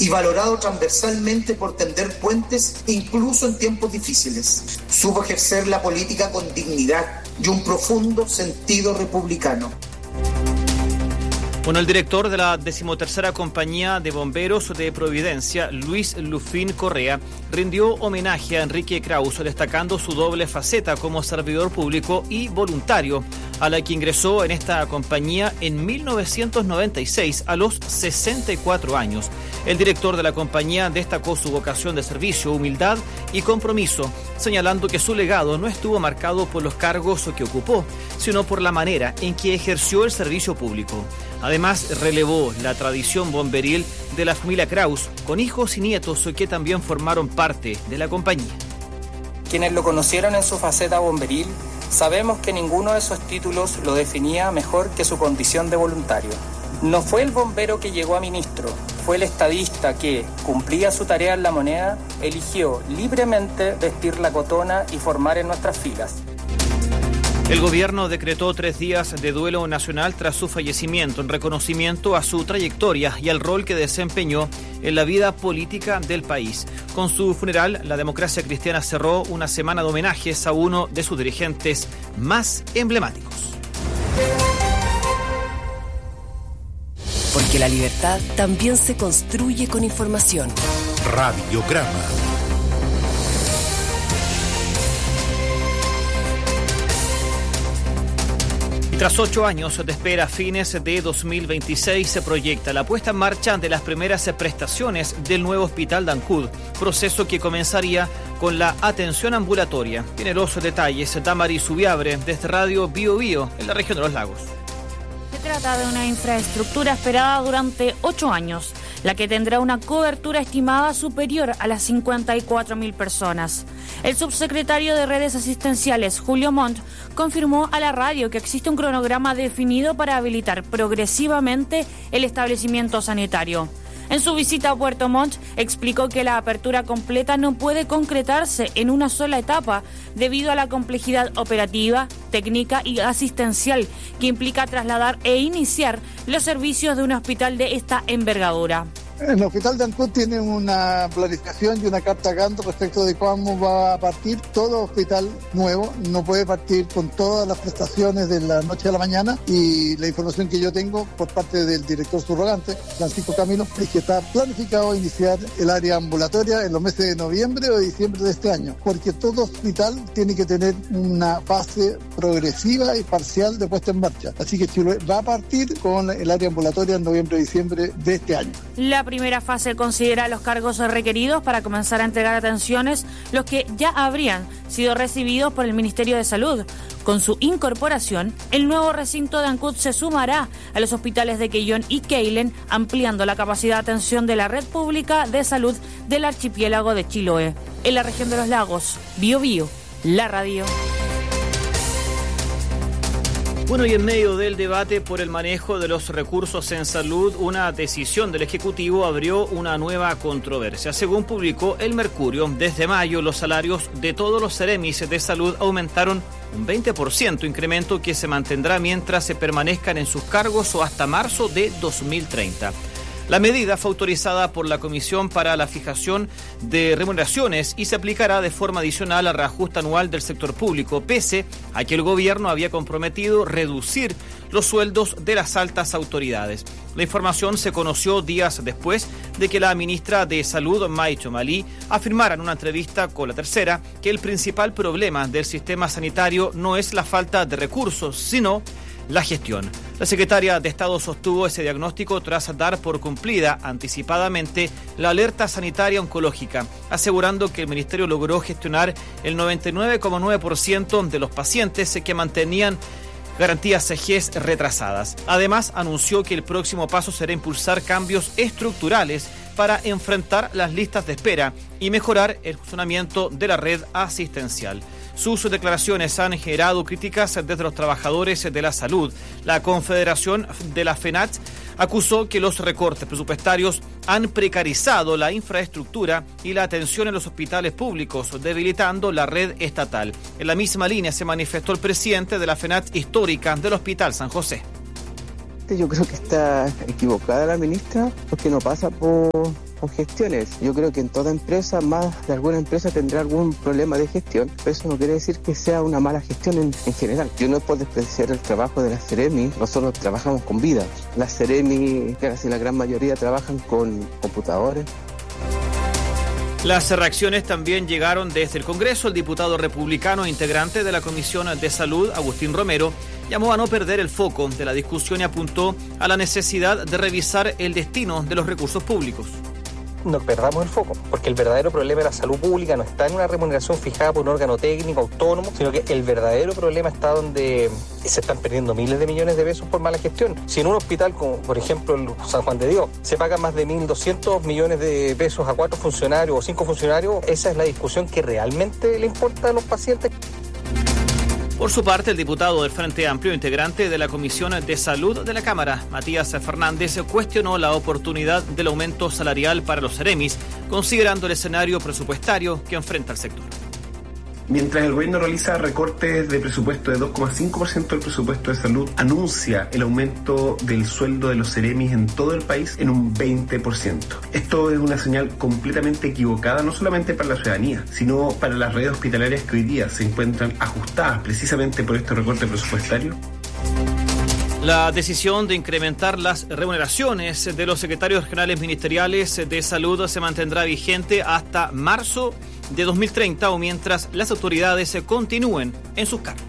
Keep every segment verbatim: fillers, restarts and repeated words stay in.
y valorado transversalmente por tender puentes incluso en tiempos difíciles. Supo ejercer la política con dignidad y un profundo sentido republicano. Bueno, el director de la decimotercera Compañía de Bomberos de Providencia, Luis Lufín Correa, rindió homenaje a Enrique Kraus, destacando su doble faceta como servidor público y voluntario, a la que ingresó en esta compañía en mil novecientos noventa y seis, a los sesenta y cuatro años. El director de la compañía destacó su vocación de servicio, humildad y compromiso, señalando que su legado no estuvo marcado por los cargos que ocupó, sino por la manera en que ejerció el servicio público. Además, relevó la tradición bomberil de la familia Kraus, con hijos y nietos que también formaron parte de la compañía. Quienes lo conocieron en su faceta bomberil, sabemos que ninguno de esos títulos lo definía mejor que su condición de voluntario. No fue el bombero que llegó a ministro, fue el estadista que, cumplía su tarea en La Moneda, eligió libremente vestir la cotona y formar en nuestras filas. El gobierno decretó tres días de duelo nacional tras su fallecimiento, en reconocimiento a su trayectoria y al rol que desempeñó en la vida política del país. Con su funeral, la Democracia Cristiana cerró una semana de homenajes a uno de sus dirigentes más emblemáticos. Porque la libertad también se construye con información. Radiograma. Y tras ocho años de espera, a fines de dos mil veintiséis se proyecta la puesta en marcha de las primeras prestaciones del nuevo Hospital de Ancud, proceso que comenzaría con la atención ambulatoria. Tiene los detalles Damaris Subiabre desde Radio Bio Bio en la región de los Lagos. Se trata de una infraestructura esperada durante ocho años, la que tendrá una cobertura estimada superior a las cincuenta y cuatro mil personas. El subsecretario de Redes Asistenciales, Julio Montt, confirmó a la radio que existe un cronograma definido para habilitar progresivamente el establecimiento sanitario. En su visita a Puerto Montt, explicó que la apertura completa no puede concretarse en una sola etapa debido a la complejidad operativa, técnica y asistencial que implica trasladar e iniciar los servicios de un hospital de esta envergadura. El Hospital de Ancud tiene una planificación y una carta Gantt respecto de cómo va a partir. Todo hospital nuevo no puede partir con todas las prestaciones de la noche a la mañana, y la información que yo tengo por parte del director subrogante, Francisco Camilo, es que está planificado iniciar el área ambulatoria en los meses de noviembre o de diciembre de este año, porque todo hospital tiene que tener una fase progresiva y parcial de puesta en marcha. Así que Chile va a partir con el área ambulatoria en noviembre o diciembre de este año. La primera fase considera los cargos requeridos para comenzar a entregar atenciones, los que ya habrían sido recibidos por el Ministerio de Salud. Con su incorporación, el nuevo recinto de Ancud se sumará a los hospitales de Quellón y Keilen, ampliando la capacidad de atención de la red pública de salud del archipiélago de Chiloé. En la región de los Lagos, Bio Bio, la radio. Bueno, y en medio del debate por el manejo de los recursos en salud, una decisión del Ejecutivo abrió una nueva controversia. Según publicó El Mercurio, desde mayo los salarios de todos los seremis de salud aumentaron un veinte por ciento, incremento que se mantendrá mientras se permanezcan en sus cargos o hasta marzo de dos mil treinta. La medida fue autorizada por la Comisión para la Fijación de Remuneraciones y se aplicará de forma adicional al reajuste anual del sector público, pese a que el gobierno había comprometido reducir los sueldos de las altas autoridades. La información se conoció días después de que la ministra de Salud, May Chomali, afirmara en una entrevista con La Tercera que el principal problema del sistema sanitario no es la falta de recursos, sino la gestión. La secretaria de Estado sostuvo ese diagnóstico tras dar por cumplida anticipadamente la alerta sanitaria oncológica, asegurando que el ministerio logró gestionar el noventa y nueve coma nueve por ciento de los pacientes que mantenían garantías C G E S retrasadas. Además, anunció que el próximo paso será impulsar cambios estructurales para enfrentar las listas de espera y mejorar el funcionamiento de la red asistencial. Sus declaraciones han generado críticas desde los trabajadores de la salud. La Confederación de la FENAT acusó que los recortes presupuestarios han precarizado la infraestructura y la atención en los hospitales públicos, debilitando la red estatal. En la misma línea se manifestó el presidente de la FENAT histórica del Hospital San José. parte yo creo que está equivocada la ministra porque no pasa por, por gestiones. Yo creo que en toda empresa, más de alguna empresa tendrá algún problema de gestión, pero eso no quiere decir que sea una mala gestión en, en general. Yo no puedo despreciar el trabajo de la Ceremi, nosotros trabajamos con vida. La Ceremi, casi la gran mayoría trabajan con computadores. Las reacciones también llegaron desde el Congreso. El diputado republicano integrante de la Comisión de Salud, Agustín Romero, llamó a no perder el foco de la discusión y apuntó a la necesidad de revisar el destino de los recursos públicos. No perdamos el foco, porque el verdadero problema de la salud pública no está en una remuneración fijada por un órgano técnico autónomo, sino que el verdadero problema está donde se están perdiendo miles de millones de pesos por mala gestión. Si en un hospital como por ejemplo el San Juan de Dios se pagan más de mil doscientos millones de pesos a cuatro funcionarios o cinco funcionarios, esa es la discusión que realmente le importa a los pacientes. Por su parte, el diputado del Frente Amplio, integrante de la Comisión de Salud de la Cámara, Matías Fernández, cuestionó la oportunidad del aumento salarial para los Ceremis, considerando el escenario presupuestario que enfrenta el sector. Mientras el gobierno realiza recortes de presupuesto de dos coma cinco por ciento del presupuesto de salud, anuncia el aumento del sueldo de los Ceremis en todo el país en un veinte por ciento. Esto es una señal completamente equivocada, no solamente para la ciudadanía, sino para las redes hospitalarias que hoy día se encuentran ajustadas precisamente por este recorte presupuestario. La decisión de incrementar las remuneraciones de los secretarios generales ministeriales de salud se mantendrá vigente hasta marzo de dos mil treinta o mientras las autoridades continúen en sus cargos.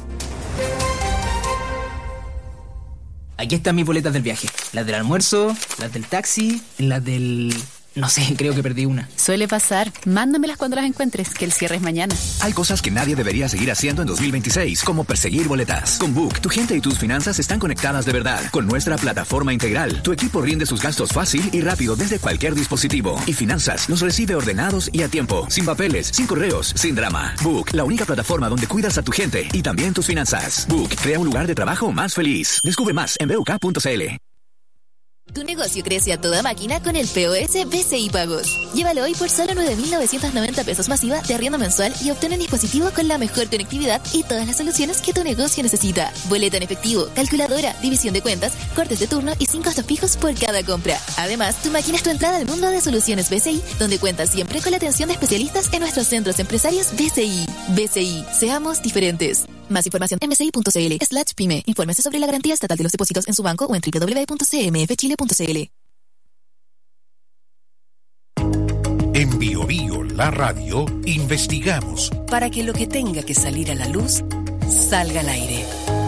Aquí están mis boletas del viaje. Las del almuerzo, las del taxi, las del... No sé, creo que perdí una. Suele pasar. Mándamelas cuando las encuentres, que el cierre es mañana. Hay cosas que nadie debería seguir haciendo en dos mil veintiséis, como perseguir boletas. Con Book, tu gente y tus finanzas están conectadas de verdad. Con nuestra plataforma integral, tu equipo rinde sus gastos fácil y rápido desde cualquier dispositivo. Y Finanzas los recibe ordenados y a tiempo, sin papeles, sin correos, sin drama. Book, la única plataforma donde cuidas a tu gente y también tus finanzas. Book, crea un lugar de trabajo más feliz. Descubre más en b u k punto c l. Tu negocio crece a toda máquina con el P O S B C I Pagos. Llévalo hoy por solo nueve mil novecientos noventa pesos masiva de arriendo mensual y obtén un dispositivo con la mejor conectividad y todas las soluciones que tu negocio necesita. Boleta en efectivo, calculadora, división de cuentas, cortes de turno y sin costos fijos por cada compra. Además, tu máquina es tu entrada al mundo de soluciones B C I, donde cuentas siempre con la atención de especialistas en nuestros centros empresarios B C I. B C I, seamos diferentes. Más información en b c i punto c l slash pyme. Infórmese sobre la garantía estatal de los depósitos en su banco o en w w w punto c m f chile punto c l. En Bio Bio, la radio, investigamos para que lo que tenga que salir a la luz salga al aire.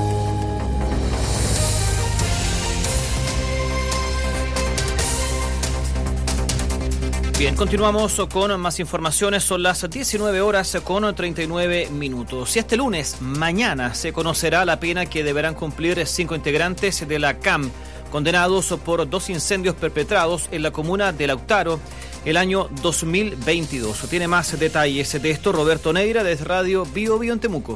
Bien, continuamos con más informaciones. Son las diecinueve horas con treinta y nueve minutos. Y este lunes, mañana, se conocerá la pena que deberán cumplir cinco integrantes de la C A M, condenados por dos incendios perpetrados en la comuna de Lautaro el año dos mil veintidós. Tiene más detalles de esto Roberto Neira desde Radio Bio Bio en Temuco.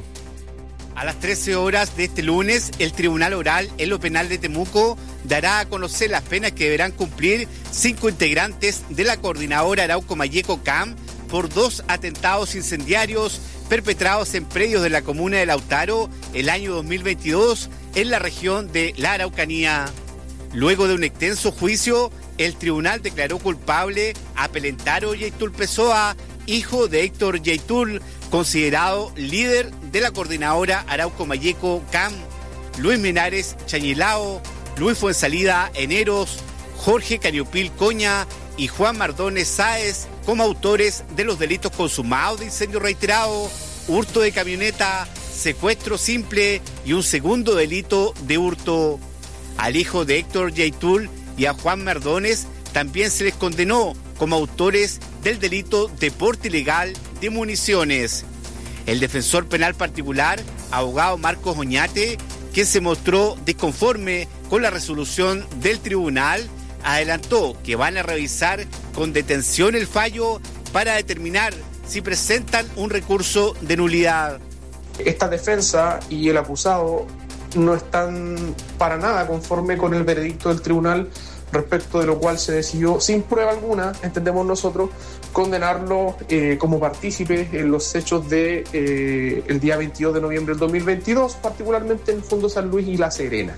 A las trece horas de este lunes, el Tribunal Oral en lo Penal de Temuco dará a conocer las penas que deberán cumplir cinco integrantes de la Coordinadora Arauco Mayeco C A M por dos atentados incendiarios perpetrados en predios de la comuna de Lautaro el año dos mil veintidós en la región de la Araucanía. Luego de un extenso juicio, el tribunal declaró culpable a Pelentaro Yaitul Pessoa, hijo de Héctor Yaitul, considerado líder de la Coordinadora Arauco Mayeco C A M, Luis Menares Chañilao, Luis Fuensalida Eneros, Jorge Cariopil Coña y Juan Mardones Sáez como autores de los delitos consumados de incendio reiterado, hurto de camioneta, secuestro simple y un segundo delito de hurto. Al hijo de Héctor Yaitul y a Juan Mardones también se les condenó como autores del delito de porte ilegal de municiones. El defensor penal particular, abogado Marcos Oñate, quien se mostró disconforme con la resolución del tribunal, adelantó que van a revisar con detención el fallo para determinar si presentan un recurso de nulidad. Esta defensa y el acusado no están para nada conforme con el veredicto del tribunal, respecto de lo cual se decidió sin prueba alguna, entendemos nosotros, condenarlo eh, como partícipe en los hechos de eh, el día veintidós de noviembre del dos mil veintidós, particularmente en el Fondo San Luis y La Serena.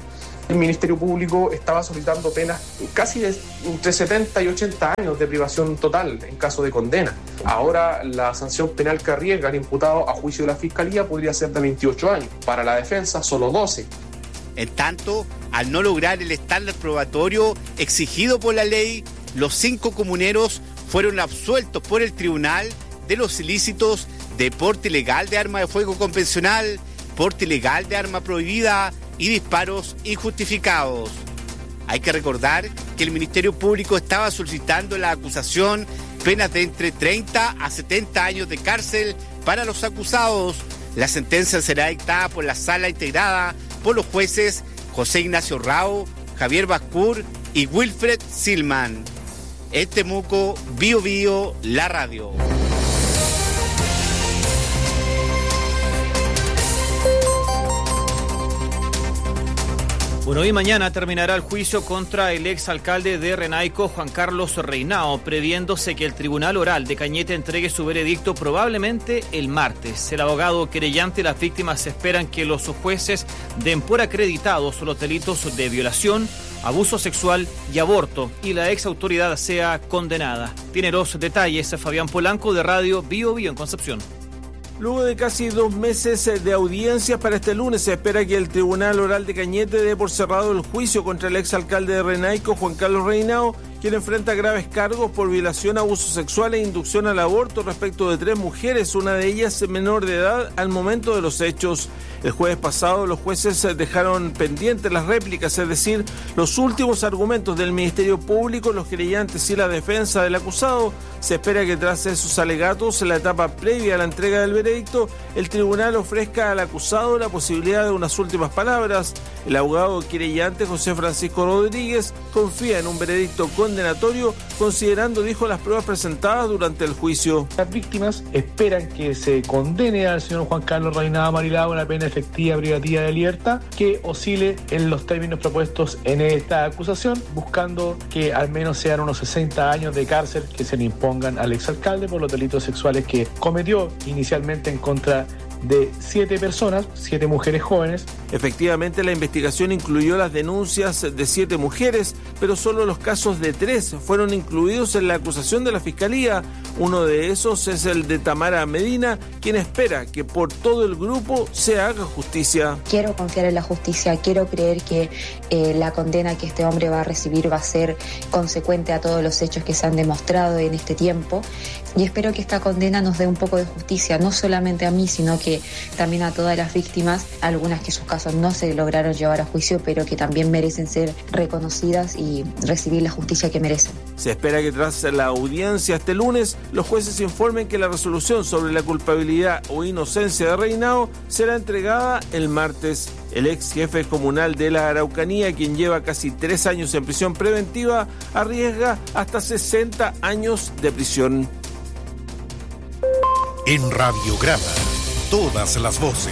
El Ministerio Público estaba solicitando penas casi de entre setenta y ochenta años de privación total en caso de condena. Ahora la sanción penal que arriesga al imputado a juicio de la Fiscalía podría ser de veintiocho años. Para la defensa, solo doce. En tanto, al no lograr el estándar probatorio exigido por la ley, los cinco comuneros fueron absueltos por el tribunal de los ilícitos de porte ilegal de arma de fuego convencional, porte ilegal de arma prohibida y disparos injustificados. Hay que recordar que el Ministerio Público estaba solicitando en la acusación penas de entre treinta a setenta años de cárcel para los acusados. La sentencia será dictada por la sala integrada por los jueces José Ignacio Rao, Javier Bascur y Wilfred Silman. En Temuco, Bio Bio, la radio. Bueno, hoy mañana terminará el juicio contra el exalcalde de Renaico, Juan Carlos Reinao, previéndose que el Tribunal Oral de Cañete entregue su veredicto probablemente el martes. El abogado querellante y las víctimas esperan que los jueces den por acreditados los delitos de violación, abuso sexual y aborto, y la ex autoridad sea condenada. Tiene los detalles Fabián Polanco de Radio Bio Bio en Concepción. Luego de casi dos meses de audiencias para este lunes, se espera que el Tribunal Oral de Cañete dé por cerrado el juicio contra el exalcalde de Renaico, Juan Carlos Reinao, quien enfrenta graves cargos por violación, abuso sexual e inducción al aborto respecto de tres mujeres, una de ellas menor de edad al momento de los hechos. El jueves pasado los jueces dejaron pendientes las réplicas, es decir, los últimos argumentos del Ministerio Público, los querellantes y la defensa del acusado. Se espera que tras esos alegatos, en la etapa previa a la entrega del veredicto, el tribunal ofrezca al acusado la posibilidad de unas últimas palabras. El abogado querellante José Francisco Rodríguez confía en un veredicto condenatorio, considerando, dijo, las pruebas presentadas durante el juicio. Las víctimas esperan que se condene al señor Juan Carlos Reinao Marilao una pena efectiva privativa de libertad que oscile en los términos propuestos en esta acusación, buscando que al menos sean unos sesenta años de cárcel que se le impongan al exalcalde por los delitos sexuales que cometió inicialmente en contra de siete personas, siete mujeres jóvenes. Efectivamente, la investigación incluyó las denuncias de siete mujeres, pero solo los casos de tres fueron incluidos en la acusación de la Fiscalía. Uno de esos es el de Tamara Medina, quien espera que por todo el grupo se haga justicia. Quiero confiar en la justicia, quiero creer que eh, la condena que este hombre va a recibir va a ser consecuente a todos los hechos que se han demostrado en este tiempo, y espero que esta condena nos dé un poco de justicia, no solamente a mí, sino que también a todas las víctimas, algunas que sus casos no se lograron llevar a juicio, pero que también merecen ser reconocidas y recibir la justicia que merecen. Se espera que tras la audiencia este lunes, los jueces informen que la resolución sobre la culpabilidad o inocencia de Reinao será entregada el martes. El ex jefe comunal de la Araucanía, quien lleva casi tres años en prisión preventiva, arriesga hasta sesenta años de prisión. En Radiograma, todas las voces.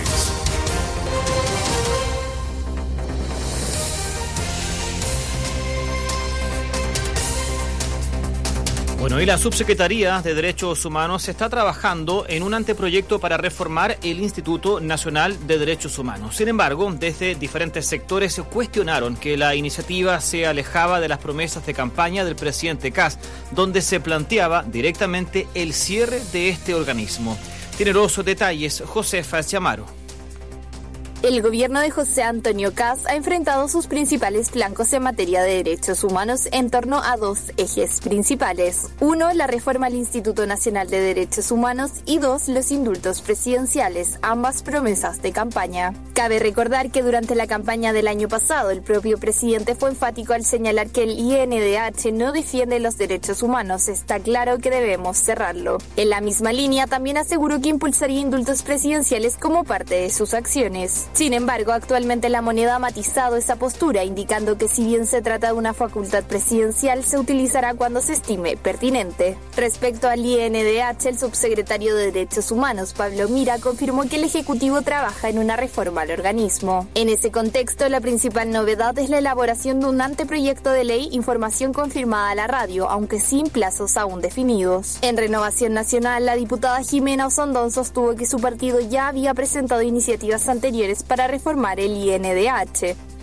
Bueno, y la Subsecretaría de Derechos Humanos está trabajando en un anteproyecto para reformar el Instituto Nacional de Derechos Humanos. Sin embargo, desde diferentes sectores cuestionaron que la iniciativa se alejaba de las promesas de campaña del presidente Kast, donde se planteaba directamente el cierre de este organismo. Tiene los detalles Josefa Chamaro. El gobierno de José Antonio Kast ha enfrentado sus principales flancos en materia de derechos humanos en torno a dos ejes principales. Uno, la reforma al Instituto Nacional de Derechos Humanos, y dos, los indultos presidenciales, ambas promesas de campaña. Cabe recordar que durante la campaña del año pasado, el propio presidente fue enfático al señalar que el I N D H no defiende los derechos humanos. Está claro que debemos cerrarlo. En la misma línea, también aseguró que impulsaría indultos presidenciales como parte de sus acciones. Sin embargo, actualmente la moneda ha matizado esa postura, indicando que si bien se trata de una facultad presidencial, se utilizará cuando se estime pertinente. Respecto al I N D H, el subsecretario de Derechos Humanos, Pablo Mira, confirmó que el Ejecutivo trabaja en una reforma al organismo. En ese contexto, la principal novedad es la elaboración de un anteproyecto de ley, información confirmada a la radio, aunque sin plazos aún definidos. En Renovación Nacional, la diputada Jimena Osondón sostuvo que su partido ya había presentado iniciativas anteriores para reformar el I N D H.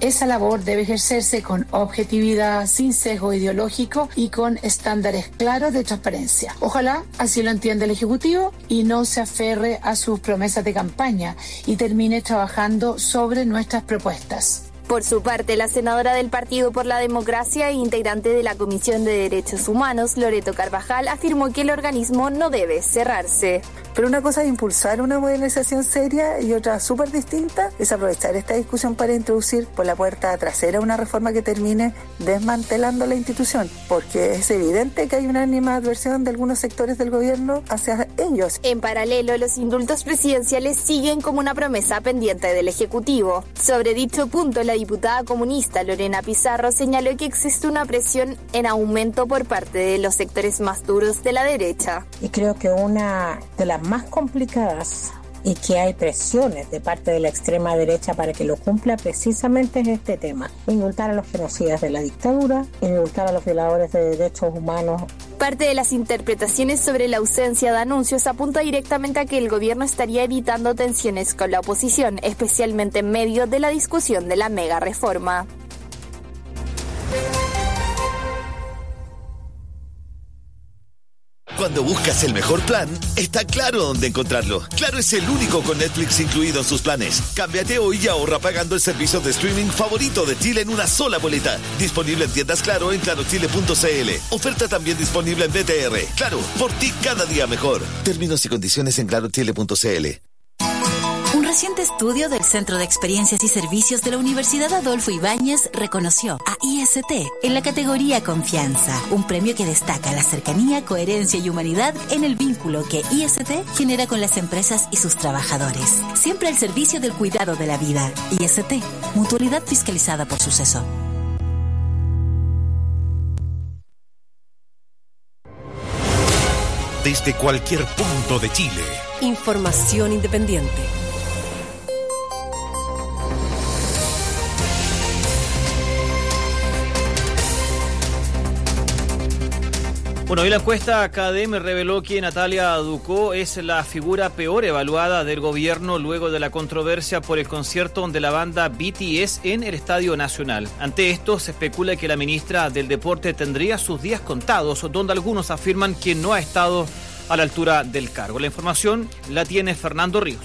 esa labor debe ejercerse con objetividad, sin sesgo ideológico y con estándares claros de transparencia. Ojalá así lo entienda el Ejecutivo y no se aferre a sus promesas de campaña y termine trabajando sobre nuestras propuestas. Por su parte, la senadora del Partido por la Democracia e integrante de la Comisión de Derechos Humanos, Loreto Carvajal, afirmó que el organismo no debe cerrarse. Pero una cosa es impulsar una modernización seria y otra súper distinta es aprovechar esta discusión para introducir por la puerta trasera una reforma que termine desmantelando la institución, porque es evidente que hay una ánima adversión de algunos sectores del gobierno hacia ellos. En paralelo, los indultos presidenciales siguen como una promesa pendiente del Ejecutivo. Sobre dicho punto, la diputada comunista Lorena Pizarro señaló que existe una presión en aumento por parte de los sectores más duros de la derecha. Y creo que una de las más complicadas y que hay presiones de parte de la extrema derecha para que lo cumpla precisamente es este tema: indultar a los genocidas de la dictadura, indultar a los violadores de derechos humanos. Parte de las interpretaciones sobre la ausencia de anuncios apunta directamente a que el gobierno estaría evitando tensiones con la oposición, especialmente en medio de la discusión de la mega reforma. Cuando buscas el mejor plan, está Claro dónde encontrarlo. Claro es el único con Netflix incluido en sus planes. Cámbiate hoy y ahorra pagando el servicio de streaming favorito de Chile en una sola boleta. Disponible en tiendas Claro en claro chile punto c l. Oferta también disponible en B T R. Claro, por ti cada día mejor. Términos y condiciones en claro chile punto c l. Un reciente estudio del Centro de Experiencias y Servicios de la Universidad Adolfo Ibáñez reconoció a I S T en la categoría Confianza, un premio que destaca la cercanía, coherencia y humanidad en el vínculo que I S T genera con las empresas y sus trabajadores. Siempre al servicio del cuidado de la vida. I S T, mutualidad fiscalizada por Suceso. Desde cualquier punto de Chile. Información independiente. Bueno, hoy la encuesta Academ reveló que Natalia Ducó es la figura peor evaluada del gobierno luego de la controversia por el concierto de la banda B T S en el Estadio Nacional. Ante esto, se especula que la ministra del Deporte tendría sus días contados, donde algunos afirman que no ha estado a la altura del cargo. La información la tiene Fernando Ríos.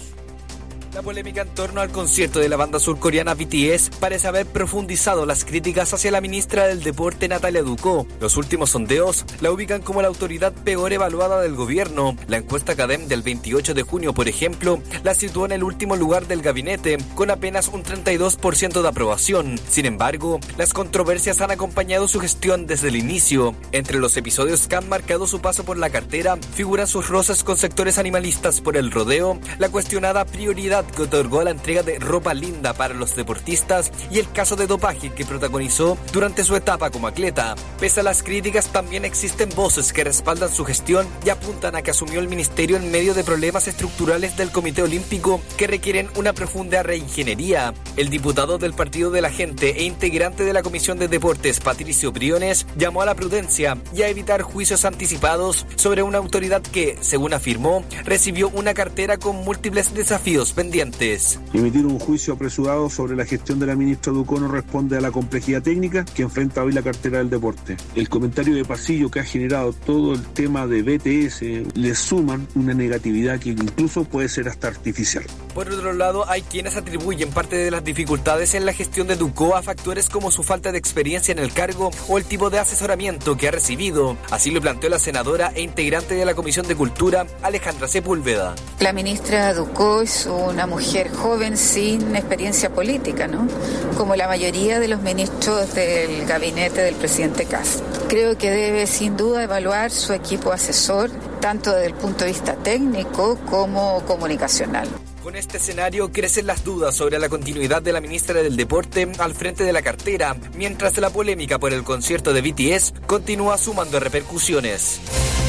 La polémica en torno al concierto de la banda surcoreana B T S parece haber profundizado las críticas hacia la ministra del Deporte Natalia Ducó. Los últimos sondeos la ubican como la autoridad peor evaluada del gobierno. La encuesta Academ del veintiocho de junio, por ejemplo, la situó en el último lugar del gabinete, con apenas un treinta y dos por ciento de aprobación. Sin embargo, las controversias han acompañado su gestión desde el inicio. Entre los episodios que han marcado su paso por la cartera, figuran sus roces con sectores animalistas por el rodeo, la cuestionada prioridad que otorgó a la entrega de ropa linda para los deportistas y el caso de dopaje que protagonizó durante su etapa como atleta. Pese a las críticas, también existen voces que respaldan su gestión y apuntan a que asumió el ministerio en medio de problemas estructurales del Comité Olímpico que requieren una profunda reingeniería. El diputado del Partido de la Gente e integrante de la Comisión de Deportes, Patricio Briones, llamó a la prudencia y a evitar juicios anticipados sobre una autoridad que, según afirmó, recibió una cartera con múltiples desafíos pendientes. Emitir un juicio apresurado sobre la gestión de la ministra Ducó no responde a la complejidad técnica que enfrenta hoy la cartera del deporte. El comentario de pasillo que ha generado todo el tema de B T S le suman una negatividad que incluso puede ser hasta artificial. Por otro lado, hay quienes atribuyen parte de las dificultades en la gestión de Ducó a factores como su falta de experiencia en el cargo o el tipo de asesoramiento que ha recibido. Así lo planteó la senadora e integrante de la Comisión de Cultura, Alejandra Sepúlveda. La ministra Ducó es una mujer joven sin experiencia política, ¿no? Como la mayoría de los ministros del gabinete del presidente Kast. Creo que debe sin duda evaluar su equipo asesor, tanto desde el punto de vista técnico como comunicacional. Con este escenario crecen las dudas sobre la continuidad de la ministra del Deporte al frente de la cartera, mientras la polémica por el concierto de B T S continúa sumando repercusiones.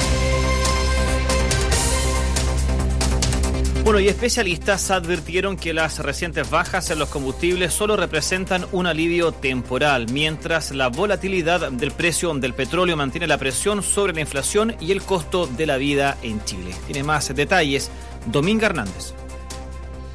Bueno, y especialistas advirtieron que las recientes bajas en los combustibles solo representan un alivio temporal, mientras la volatilidad del precio del petróleo mantiene la presión sobre la inflación y el costo de la vida en Chile. Tiene más detalles Dominga Hernández.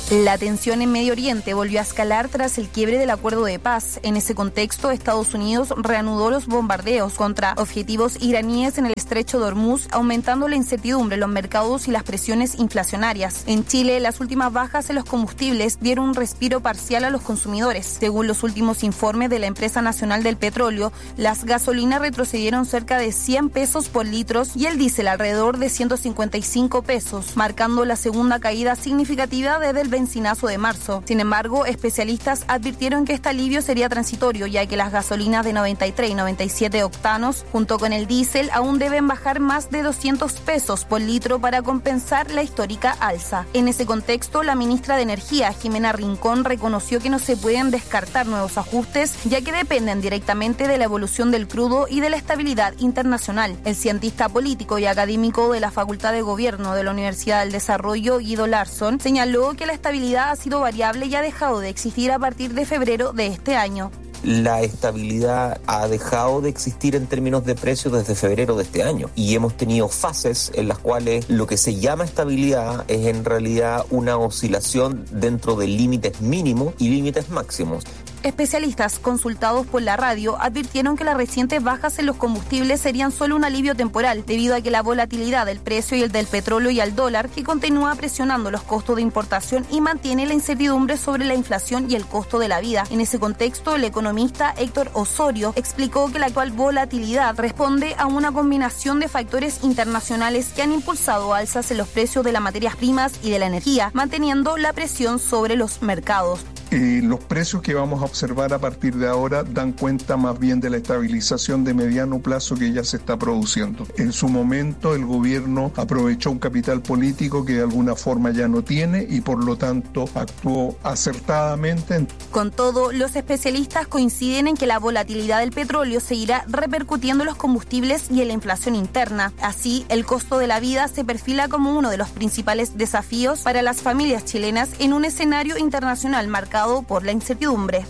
La tensión en Medio Oriente volvió a escalar tras el quiebre del acuerdo de paz. En ese contexto, Estados Unidos reanudó los bombardeos contra objetivos iraníes en el estrecho de Hormuz, aumentando la incertidumbre en los mercados y las presiones inflacionarias. En Chile, las últimas bajas en los combustibles dieron un respiro parcial a los consumidores. Según los últimos informes de la Empresa Nacional del Petróleo, las gasolinas retrocedieron cerca de cien pesos por litro y el diésel alrededor de ciento cincuenta y cinco pesos, marcando la segunda caída significativa desde el bencinazo de marzo. Sin embargo, especialistas advirtieron que este alivio sería transitorio, ya que las gasolinas de noventa y tres y noventa y siete octanos, junto con el diésel, aún deben bajar más de doscientos pesos por litro para compensar la histórica alza. En ese contexto, la ministra de Energía, Jimena Rincón, reconoció que no se pueden descartar nuevos ajustes, ya que dependen directamente de la evolución del crudo y de la estabilidad internacional. El cientista político y académico de la Facultad de Gobierno de la Universidad del Desarrollo, Guido Larsson, señaló que la estabilidad ha sido variable y ha dejado de existir a partir de febrero de este año. La estabilidad ha dejado de existir en términos de precios desde febrero de este año y hemos tenido fases en las cuales lo que se llama estabilidad es en realidad una oscilación dentro de límites mínimos y límites máximos. Especialistas consultados por la radio advirtieron que las recientes bajas en los combustibles serían solo un alivio temporal, debido a que la volatilidad del precio y el del petróleo y al dólar, que continúa presionando los costos de importación y mantiene la incertidumbre sobre la inflación y el costo de la vida. En ese contexto, el economista Héctor Osorio explicó que la actual volatilidad responde a una combinación de factores internacionales que han impulsado alzas en los precios de las materias primas y de la energía, manteniendo la presión sobre los mercados. Eh, los precios que vamos a observar a partir de ahora dan cuenta más bien de la estabilización de mediano plazo que ya se está produciendo. En su momento el gobierno aprovechó un capital político que de alguna forma ya no tiene y por lo tanto actuó acertadamente. Con todo, los especialistas coinciden en que la volatilidad del petróleo seguirá repercutiendo en los combustibles y en la inflación interna. Así, el costo de la vida se perfila como uno de los principales desafíos para las familias chilenas en un escenario internacional marcado por la incertidumbre.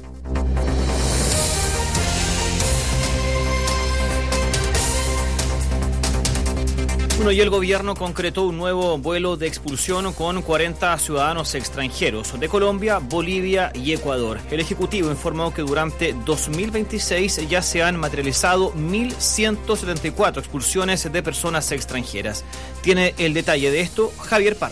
Bueno, y el gobierno concretó un nuevo vuelo de expulsión con cuarenta ciudadanos extranjeros de Colombia, Bolivia y Ecuador. El Ejecutivo informó que durante dos mil veintiséis ya se han materializado mil ciento setenta y cuatro expulsiones de personas extranjeras. Tiene el detalle de esto Javier Pardo.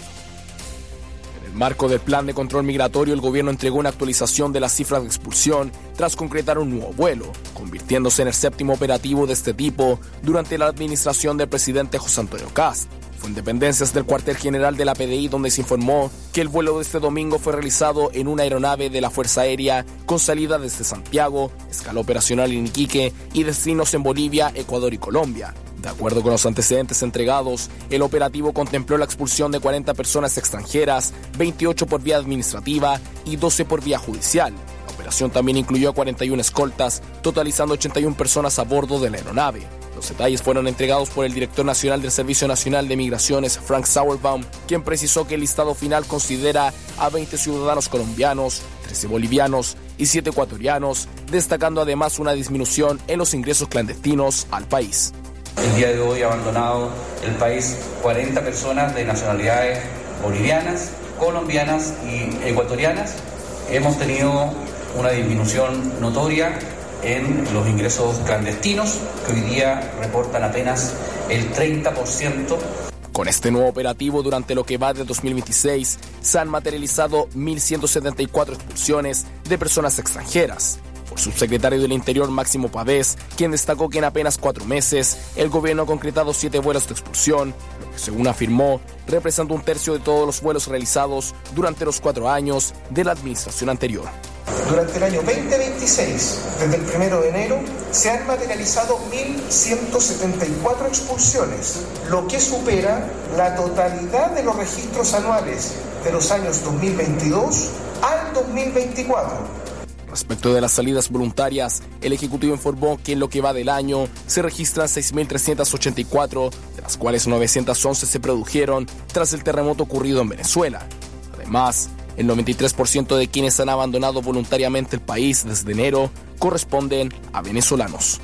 Marco del plan de control migratorio, el gobierno entregó una actualización de las cifras de expulsión tras concretar un nuevo vuelo, convirtiéndose en el séptimo operativo de este tipo durante la administración del presidente José Antonio Kast. Fue en dependencias del cuartel general de la P D I donde se informó que el vuelo de este domingo fue realizado en una aeronave de la Fuerza Aérea con salida desde Santiago, escala operacional en Iquique y destinos en Bolivia, Ecuador y Colombia. De acuerdo con los antecedentes entregados, el operativo contempló la expulsión de cuarenta personas extranjeras, veintiocho por vía administrativa y doce por vía judicial. La operación también incluyó a cuarenta y una escoltas, totalizando ochenta y una personas a bordo de la aeronave. Los detalles fueron entregados por el director nacional del Servicio Nacional de Migraciones, Frank Sauerbaum, quien precisó que el listado final considera a veinte ciudadanos colombianos, trece bolivianos y siete ecuatorianos, destacando además una disminución en los ingresos clandestinos al país. El día de hoy ha abandonado el país cuarenta personas de nacionalidades bolivianas, colombianas y ecuatorianas. Hemos tenido una disminución notoria en los ingresos clandestinos, que hoy día reportan apenas el treinta por ciento. Con este nuevo operativo, durante lo que va de dos mil veintiséis, se han materializado mil ciento setenta y cuatro expulsiones de personas extranjeras. Por subsecretario del Interior, Máximo Pavés, quien destacó que en apenas cuatro meses el gobierno ha concretado siete vuelos de expulsión, lo que según afirmó, representa un tercio de todos los vuelos realizados durante los cuatro años de la administración anterior. Durante el año veinte veintiséis, desde el primero de enero, se han materializado mil ciento setenta y cuatro expulsiones, lo que supera la totalidad de los registros anuales de los años dos mil veintidós al dos mil veinticuatro. Respecto de las salidas voluntarias, el Ejecutivo informó que en lo que va del año se registran seis mil trescientas ochenta y cuatro, de las cuales novecientas once se produjeron tras el terremoto ocurrido en Venezuela. Además, el noventa y tres por ciento de quienes han abandonado voluntariamente el país desde enero corresponden a venezolanos.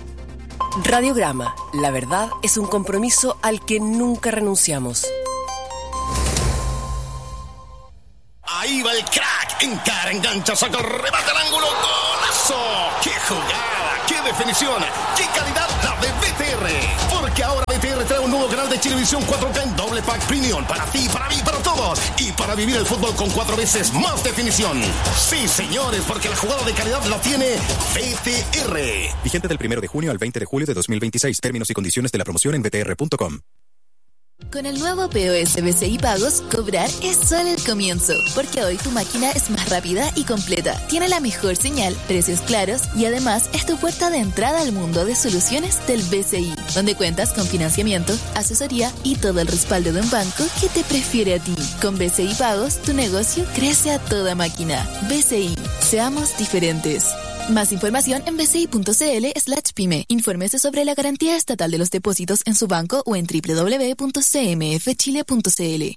Radiograma, la verdad es un compromiso al que nunca renunciamos. Ahí arriba el crack. Encara, engancha, saca, remata al ángulo. ¡Golazo! ¡Qué jugada! ¡Qué definición! ¡Qué calidad la de B T R! Porque ahora B T R trae un nuevo canal de Chilevisión cuatro K en doble pack premium. Para ti, para mí, para todos. Y para vivir el fútbol con cuatro veces más definición. Sí, señores, porque la jugada de calidad la tiene B T R. Vigente del primero de junio al veinte de julio de dos mil veintiséis. Términos y condiciones de la promoción en b t r punto com. Con el nuevo P O S B C I Pagos, cobrar es solo el comienzo, porque hoy tu máquina es más rápida y completa, tiene la mejor señal, precios claros y además es tu puerta de entrada al mundo de soluciones del B C I, donde cuentas con financiamiento, asesoría y todo el respaldo de un banco que te prefiere a ti. Con B C I Pagos, tu negocio crece a toda máquina. B C I, seamos diferentes. Más información en bci.cl slash pyme. Infórmese sobre la garantía estatal de los depósitos en su banco o en doble u doble u doble u punto c m f chile punto c l.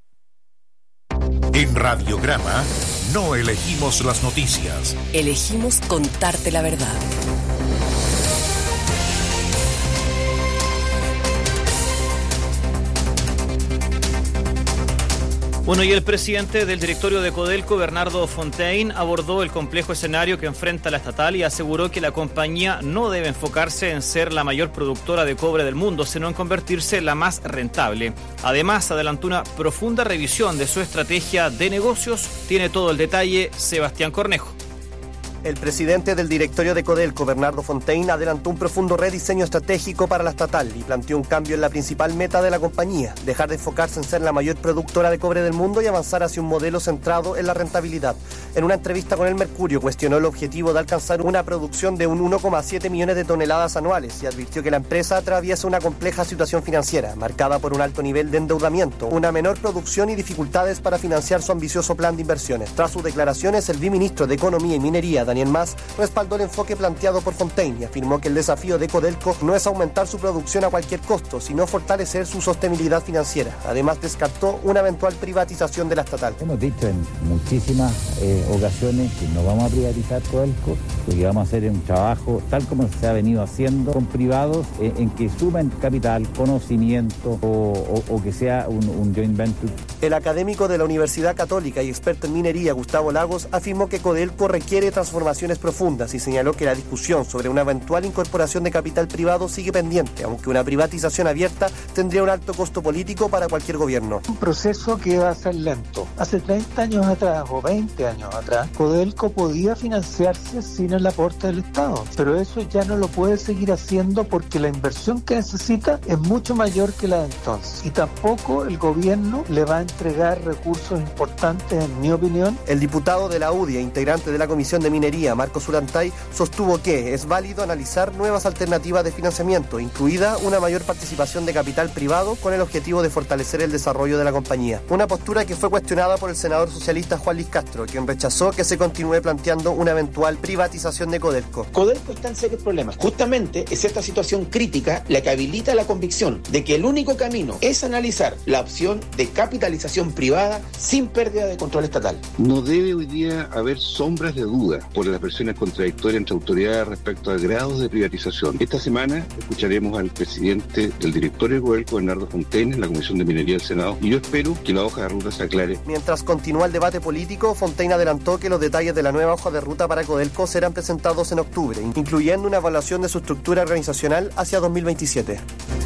En Radiograma no elegimos las noticias. Elegimos contarte la verdad. Bueno, y el presidente del directorio de Codelco, Bernardo Fontaine, abordó el complejo escenario que enfrenta la estatal y aseguró que la compañía no debe enfocarse en ser la mayor productora de cobre del mundo, sino en convertirse en la más rentable. Además, adelantó una profunda revisión de su estrategia de negocios. Tiene todo el detalle Sebastián Cornejo. El presidente del directorio de Codelco, Bernardo Fontaine, adelantó un profundo rediseño estratégico para la estatal y planteó un cambio en la principal meta de la compañía, dejar de enfocarse en ser la mayor productora de cobre del mundo y avanzar hacia un modelo centrado en la rentabilidad. En una entrevista con El Mercurio, cuestionó el objetivo de alcanzar una producción de un uno coma siete millones de toneladas anuales y advirtió que la empresa atraviesa una compleja situación financiera, marcada por un alto nivel de endeudamiento, una menor producción y dificultades para financiar su ambicioso plan de inversiones. Tras sus declaraciones, el viceministro de Economía y Minería, Daniel Mas, respaldó el enfoque planteado por Fontaine y afirmó que el desafío de Codelco no es aumentar su producción a cualquier costo, sino fortalecer su sostenibilidad financiera. Además, descartó una eventual privatización de la estatal. Hemos dicho en muchísimas eh, ocasiones que no vamos a privatizar Codelco, porque vamos a hacer un trabajo tal como se ha venido haciendo con privados, eh, en que sumen capital, conocimiento o, o, o que sea un, un joint venture. El académico de la Universidad Católica y experto en minería, Gustavo Lagos, afirmó que Codelco requiere transformaciones profundas y señaló que la discusión sobre una eventual incorporación de capital privado sigue pendiente, aunque una privatización abierta tendría un alto costo político para cualquier gobierno. Un proceso que va a ser lento. Hace treinta años atrás o veinte años atrás, Codelco podía financiarse sin el aporte del Estado, pero eso ya no lo puede seguir haciendo porque la inversión que necesita es mucho mayor que la de entonces y tampoco el gobierno le va a entregar recursos importantes, en mi opinión. El diputado de la U D I A, integrante de la Comisión de Minería, Marcos Zulantay, sostuvo que es válido analizar nuevas alternativas de financiamiento, incluida una mayor participación de capital privado con el objetivo de fortalecer el desarrollo de la compañía. Una postura que fue cuestionada por el senador socialista Juan Luis Castro, quien rechazó que se continúe planteando una eventual privatización de Codelco. Codelco está en serios problemas. Justamente es esta situación crítica la que habilita la convicción de que el único camino es analizar la opción de capitalización privada sin pérdida de control estatal. No debe hoy día haber sombras de duda por las versiones contradictorias entre autoridades respecto a grados de privatización. Esta semana escucharemos al presidente del directorio de Codelco, Bernardo Fontaine, en la Comisión de Minería del Senado, y yo espero que la hoja de ruta se aclare. Mientras continúa el debate político, Fontaine adelantó que los detalles de la nueva hoja de ruta para Codelco serán presentados en octubre, incluyendo una evaluación de su estructura organizacional hacia dos mil veintisiete.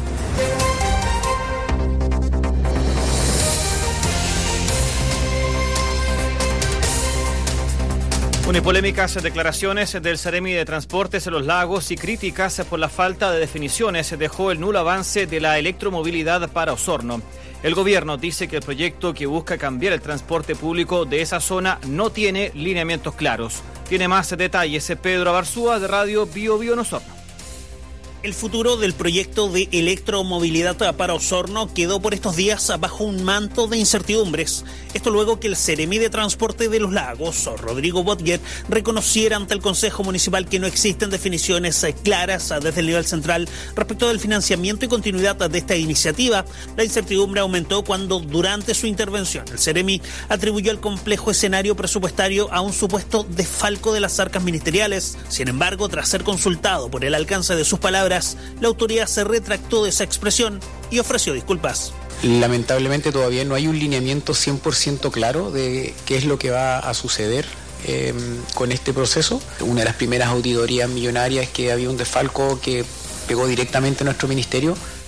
Una polémicas declaraciones del Seremi de Transportes en los Lagos y críticas por la falta de definiciones dejó el nulo avance de la electromovilidad para Osorno. El gobierno dice que el proyecto que busca cambiar el transporte público de esa zona no tiene lineamientos claros. Tiene más detalles Pedro Abarzúa de Radio Bio Bio en Osorno. El futuro del proyecto de electromovilidad para Osorno quedó por estos días bajo un manto de incertidumbres. Esto luego que el Seremi de Transporte de los Lagos, Rodrigo Botger, reconociera ante el Consejo Municipal que no existen definiciones claras desde el nivel central respecto del financiamiento y continuidad de esta iniciativa. La incertidumbre aumentó cuando, durante su intervención, el Seremi atribuyó el complejo escenario presupuestario a un supuesto desfalco de las arcas ministeriales. Sin embargo, tras ser consultado por el alcance de sus palabras, la autoridad se retractó de esa expresión y ofreció disculpas. Lamentablemente todavía no hay un lineamiento cien por ciento claro de qué es lo que va a suceder eh, con este proceso. Una de las primeras auditorías millonarias es que había un desfalco que pegó directamente a nuestro ministerio.